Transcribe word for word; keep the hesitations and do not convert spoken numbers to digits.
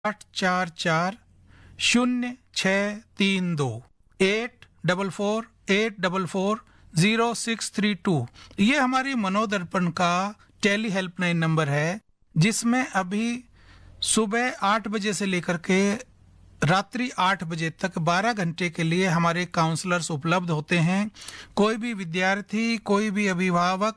आठ चार चार शून्य छः तीन दो eight double four eight double four zero six three to ये हमारी मनोदर्पण का टेली हेल्पलाइन नंबर है, जिसमें अभी सुबह आठ बजे से लेकर के रात्रि आठ बजे तक बारह घंटे के लिए हमारे काउंसलर्स उपलब्ध होते हैं। कोई भी विद्यार्थी, कोई भी अभिभावक